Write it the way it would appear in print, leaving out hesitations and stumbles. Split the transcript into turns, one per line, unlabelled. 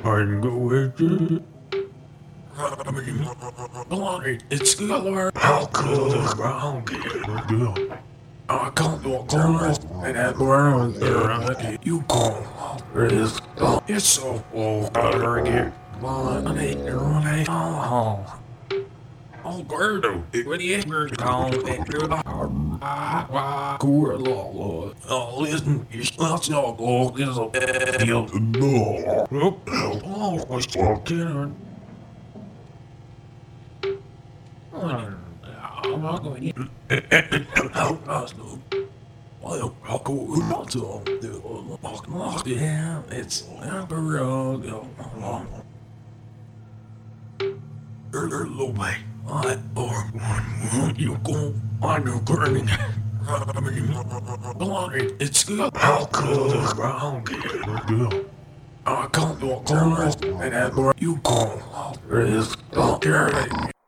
I'm going to. I mean, bloody, it's color. How could the ground get good? I can't walk on it, and that ground there, you can't. It's so full. I get money, oh. Alberto, when you hear the call, cool law. Oh, listen, it's not your law, it's a bad deal. No, oh, what's talking? I'm not going to. How does no? Well, I'll go not to the yeah, it's Alberto. Hello, mate. I or you go on your burning. I mean, bloody, it's good. How could the ground get good? I can't walk on it, and you can't. There is,